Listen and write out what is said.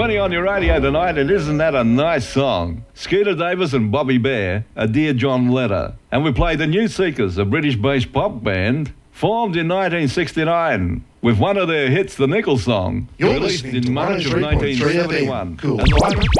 Johnny on your radio tonight, and isn't that a nice song? Scooter Davis and Bobby Bear, a Dear John letter. And we play the New Seekers, a British-based pop band formed in 1969 with one of their hits, the Nickel Song, You're released listening in to March of 103.3 1971. FM. Cool. And the